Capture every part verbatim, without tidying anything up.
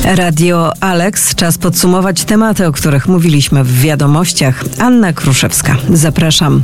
Radio Alex. Czas podsumować tematy, o których mówiliśmy w wiadomościach. Anna Kruszewska. Zapraszam.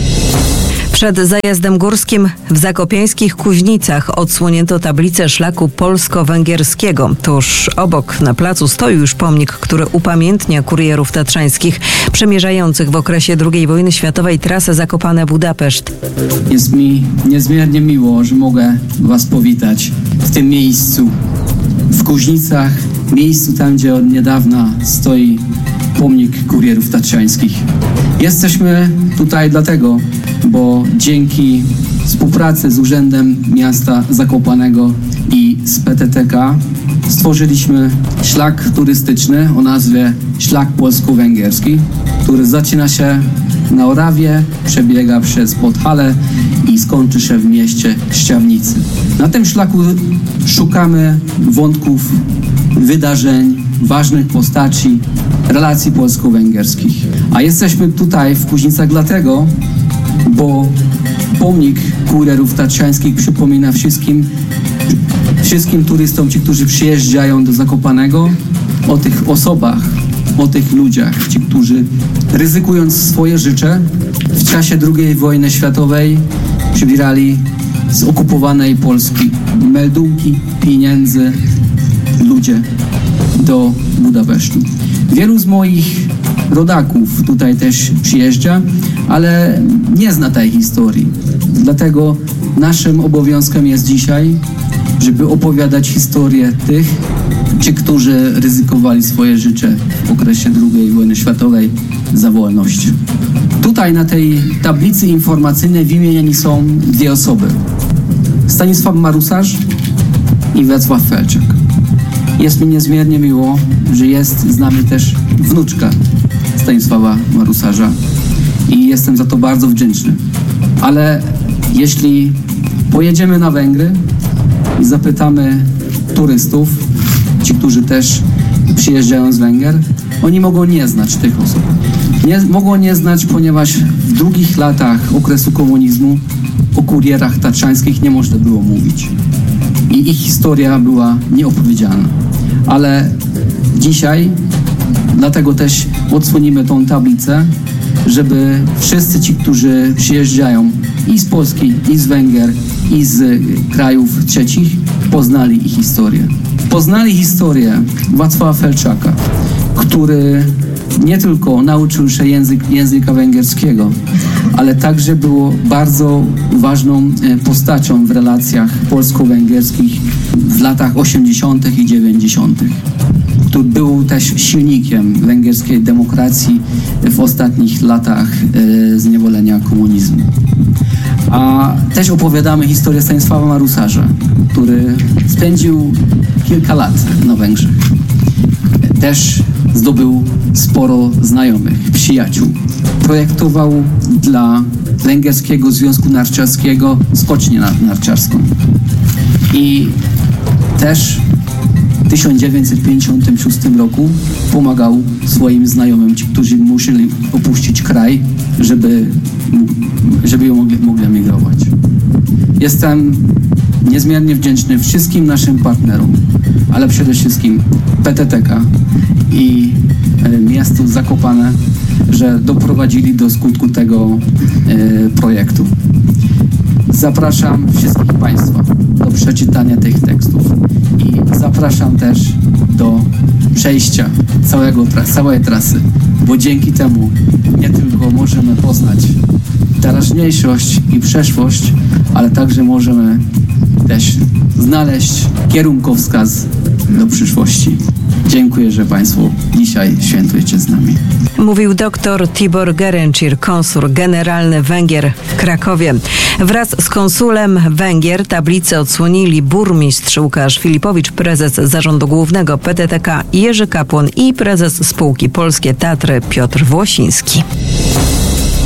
Przed zajazdem górskim w zakopieńskich Kuźnicach odsłonięto tablicę szlaku polsko-węgierskiego. Tuż obok na placu stoi już pomnik, który upamiętnia kurierów tatrzańskich przemierzających w okresie drugiej wojny światowej trasę Zakopane-Budapeszt. Jest mi niezmiernie miło, że mogę Was powitać w tym miejscu, w Kuźnicach, miejscu tam, gdzie od niedawna stoi pomnik kurierów tatrzańskich. Jesteśmy tutaj dlatego, bo dzięki współpracy z Urzędem Miasta Zakopanego i z P T T K stworzyliśmy szlak turystyczny o nazwie Szlak Polsko-Węgierski, który zaczyna się na Orawie, przebiega przez Podhale i skończy się w mieście Ściawnicy. Na tym szlaku szukamy wątków, wydarzeń, ważnych postaci, relacji polsko-węgierskich. A jesteśmy tutaj w Kuźnicach dlatego, bo pomnik kurierów tatrzańskich przypomina wszystkim, wszystkim turystom, ci, którzy przyjeżdżają do Zakopanego, o tych osobach, o tych ludziach, ci, którzy ryzykując swoje życie w czasie drugiej wojny światowej przybierali z okupowanej Polski meldunki, pieniędzy, ludzie do Budapesztu. Wielu z moich rodaków tutaj też przyjeżdża, ale nie zna tej historii. Dlatego naszym obowiązkiem jest dzisiaj, żeby opowiadać historię tych, ci, którzy ryzykowali swoje życie w okresie drugiej wojny światowej za wolność. Tutaj na tej tablicy informacyjnej wymienieni są dwie osoby. Stanisław Marusarz i Wacław Felczak. Jest mi niezmiernie miło, że jest z nami też wnuczka Stanisława Marusarza i jestem za to bardzo wdzięczny. Ale jeśli pojedziemy na Węgry i zapytamy turystów, ci, którzy też przyjeżdżają z Węgier, oni mogą nie znać tych osób. Nie, mogą nie znać, ponieważ w drugich latach okresu komunizmu o kurierach tatrzańskich nie można było mówić. I ich historia była nieopowiedziana. Ale dzisiaj, dlatego też odsłonimy tą tablicę, żeby wszyscy ci, którzy przyjeżdżają i z Polski, i z Węgier, i z krajów trzecich, poznali ich historię. Poznali historię Wacława Felczaka, który nie tylko nauczył się język, języka węgierskiego, ale także był bardzo ważną postacią w relacjach polsko-węgierskich w latach osiemdziesiątych i dziewięćdziesiątych. Który był też silnikiem węgierskiej demokracji w ostatnich latach zniewolenia komunizmu. A też opowiadamy historię Stanisława Marusarza, który spędził kilka lat na Węgrzech. Też zdobył sporo znajomych, przyjaciół. Projektował dla Węgierskiego Związku Narciarskiego skocznię narciarską. I też w tysiąc dziewięćset pięćdziesiątym szóstym roku pomagał swoim znajomym, ci, którzy musieli opuścić kraj, żeby, żeby mogli, mogli emigrować. Jestem niezmiernie wdzięczny wszystkim naszym partnerom, ale przede wszystkim P T T K i miastu Zakopane, że doprowadzili do skutku tego e, projektu. Zapraszam wszystkich Państwa do przeczytania tych tekstów i zapraszam też do przejścia całego, całej trasy, bo dzięki temu nie tylko możemy poznać teraźniejszość i przeszłość, ale także możemy też znaleźć kierunkowskaz do przyszłości. Dziękuję, że Państwo dzisiaj świętujecie z nami. Mówił dr Tibor Gerencir, konsul generalny Węgier w Krakowie. Wraz z konsulem Węgier tablicę odsłonili burmistrz Łukasz Filipowicz, prezes Zarządu Głównego P T T K Jerzy Kapłon i prezes spółki Polskie Tatry Piotr Włosiński.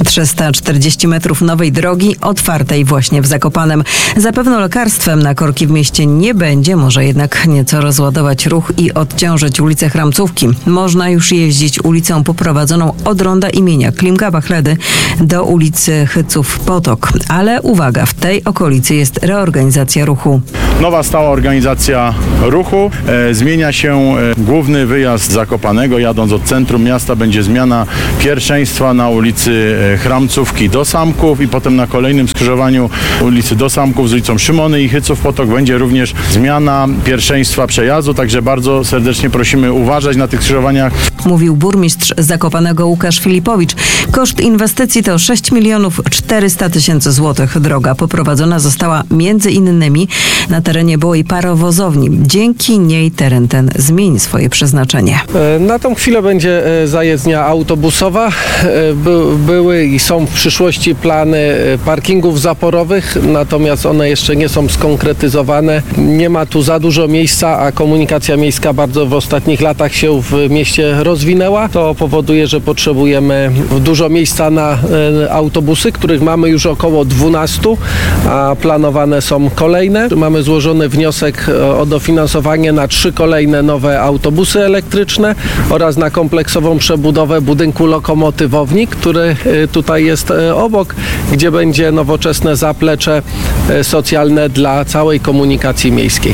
trzysta czterdzieści metrów nowej drogi otwartej właśnie w Zakopanem. Zapewne lekarstwem na korki w mieście nie będzie, może jednak nieco rozładować ruch i odciążyć ulicę Chramcówki. Można już jeździć ulicą poprowadzoną od ronda imienia Klimka Bachledy do ulicy Hyców Potok. Ale uwaga, w tej okolicy jest reorganizacja ruchu. Nowa stała organizacja ruchu. E, zmienia się e, główny wyjazd z Zakopanego. Jadąc od centrum miasta będzie zmiana pierwszeństwa na ulicy e, Chramcówki do Samków i potem na kolejnym skrzyżowaniu ulicy do Samków z ulicą Szymony i Hyców Potok będzie również zmiana pierwszeństwa przejazdu. Także bardzo serdecznie prosimy uważać na tych skrzyżowaniach. Mówił burmistrz Zakopanego Łukasz Filipowicz. Koszt inwestycji to sześć milionów czterysta tysięcy złotych. Droga poprowadzona została między innymi na terenie byłej parowozowni. Dzięki niej teren ten zmieni swoje przeznaczenie. Na tą chwilę będzie zajezdnia autobusowa. By, były i są w przyszłości plany parkingów zaporowych, natomiast one jeszcze nie są skonkretyzowane. Nie ma tu za dużo miejsca, a komunikacja miejska bardzo w ostatnich latach się w mieście rozwinęła. To powoduje, że potrzebujemy dużo miejsca na autobusy, których mamy już około dwunastu, a planowane są kolejne. Mamy złożony wniosek o dofinansowanie na trzy kolejne nowe autobusy elektryczne oraz na kompleksową przebudowę budynku lokomotywowni, który tutaj jest obok, gdzie będzie nowoczesne zaplecze socjalne dla całej komunikacji miejskiej.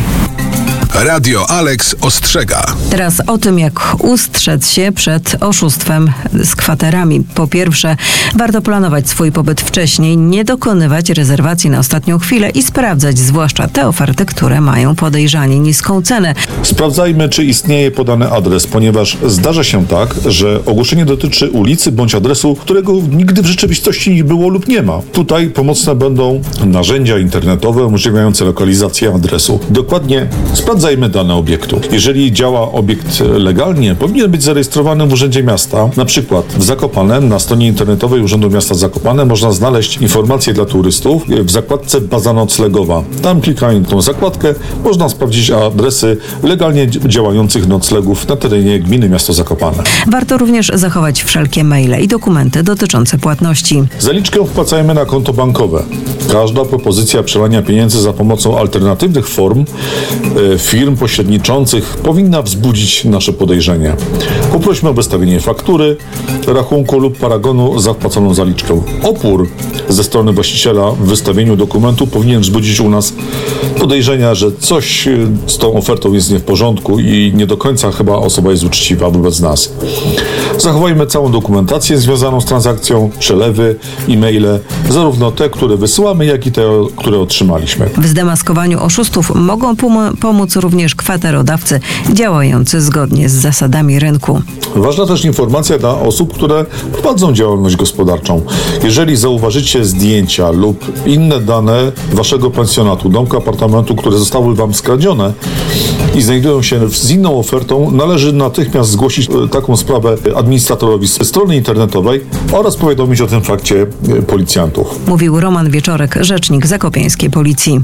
Radio Alex ostrzega. Teraz o tym, jak ustrzec się przed oszustwem z kwaterami. Po pierwsze, warto planować swój pobyt wcześniej, nie dokonywać rezerwacji na ostatnią chwilę i sprawdzać zwłaszcza te oferty, które mają podejrzanie niską cenę. Sprawdzajmy, czy istnieje podany adres, ponieważ zdarza się tak, że ogłoszenie dotyczy ulicy bądź adresu, którego nigdy w rzeczywistości nie było lub nie ma. Tutaj pomocne będą narzędzia internetowe umożliwiające lokalizację adresu. Dokładnie sprawdzajmy dane obiektu. Jeżeli działa obiekt legalnie, powinien być zarejestrowany w Urzędzie Miasta. Na przykład w Zakopanem, na stronie internetowej Urzędu Miasta Zakopane można znaleźć informacje dla turystów w zakładce Baza Noclegowa. Tam klikając tą zakładkę można sprawdzić adresy legalnie działających noclegów na terenie gminy Miasto Zakopane. Warto również zachować wszelkie maile i dokumenty dotyczące płatności. Zaliczkę wpłacajmy na konto bankowe. Każda propozycja przelania pieniędzy za pomocą alternatywnych form e, firm pośredniczących powinna wzbudzić nasze podejrzenie. Poprośmy o wystawienie faktury, rachunku lub paragonu za wpłaconą zaliczkę. Opór ze strony właściciela w wystawieniu dokumentu powinien wzbudzić u nas podejrzenia, że coś z tą ofertą jest nie w porządku i nie do końca chyba osoba jest uczciwa wobec nas. Zachowajmy całą dokumentację związaną z transakcją, przelewy, e-maile, zarówno te, które wysyłamy, jak i te, które otrzymaliśmy. W zdemaskowaniu oszustów mogą pom- pomóc również kwaterodawcy działający zgodnie z zasadami rynku. Ważna też informacja dla osób, które prowadzą działalność gospodarczą. Jeżeli zauważycie zdjęcia lub inne dane waszego pensjonatu, domku, apartamentu, które zostały wam skradzione i znajdują się z inną ofertą, należy natychmiast zgłosić taką sprawę administratorowi strony internetowej oraz powiadomić o tym fakcie policjantów. Mówił Roman Wieczorek, rzecznik zakopiańskiej policji.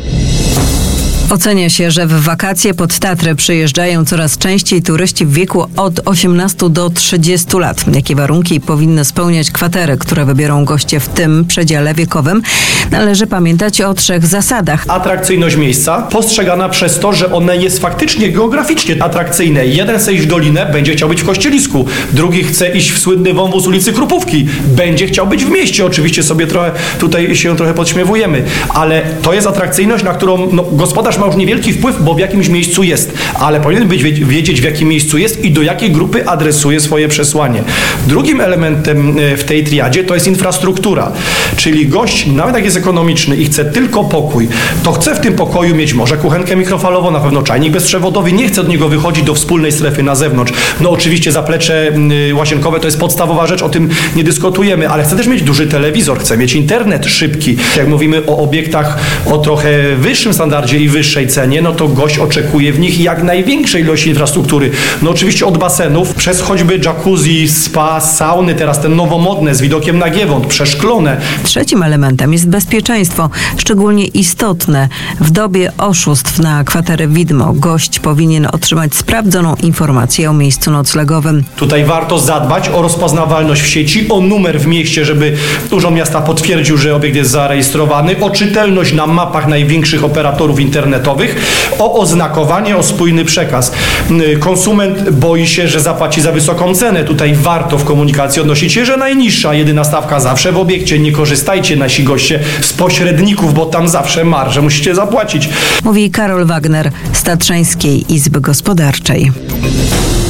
Ocenia się, że w wakacje pod Tatry przyjeżdżają coraz częściej turyści w wieku od osiemnastu do trzydziestu lat. Jakie warunki powinny spełniać kwatery, które wybiorą goście w tym przedziale wiekowym? Należy pamiętać o trzech zasadach. Atrakcyjność miejsca postrzegana przez to, że one jest faktycznie geograficznie atrakcyjne. Jeden chce iść w dolinę, będzie chciał być w Kościelisku. Drugi chce iść w słynny wąwóz ulicy Krupówki. Będzie chciał być w mieście. Oczywiście sobie trochę tutaj się trochę podśmiewujemy. Ale to jest atrakcyjność, na którą no, gospodarz ma już niewielki wpływ, bo w jakimś miejscu jest. Ale powinien być wiedzieć, w jakim miejscu jest i do jakiej grupy adresuje swoje przesłanie. Drugim elementem w tej triadzie to jest infrastruktura. Czyli gość, nawet jak jest ekonomiczny i chce tylko pokój, to chce w tym pokoju mieć może kuchenkę mikrofalową, na pewno czajnik bezprzewodowy, nie chce od niego wychodzić do wspólnej strefy na zewnątrz. No oczywiście zaplecze łazienkowe to jest podstawowa rzecz, o tym nie dyskutujemy, ale chce też mieć duży telewizor, chce mieć internet szybki. Jak mówimy o obiektach o trochę wyższym standardzie i wyższym, wyższej cenie, no to gość oczekuje w nich jak największej ilości infrastruktury. No oczywiście od basenów, przez choćby jacuzzi, spa, sauny, teraz te nowomodne z widokiem na Giewont, przeszklone. Trzecim elementem jest bezpieczeństwo, szczególnie istotne. W dobie oszustw na kwaterę widmo gość powinien otrzymać sprawdzoną informację o miejscu noclegowym. Tutaj warto zadbać o rozpoznawalność w sieci, o numer w mieście, żeby Urząd Miasta potwierdził, że obiekt jest zarejestrowany, o czytelność na mapach największych operatorów internetowych, o oznakowanie, o spójny przekaz. Konsument boi się, że zapłaci za wysoką cenę. Tutaj warto w komunikacji odnosić się, że najniższa, jedyna stawka zawsze w obiekcie. Nie korzystajcie nasi goście z pośredników, bo tam zawsze marże musicie zapłacić. Mówi Karol Wagner z Tatrzańskiej Izby Gospodarczej.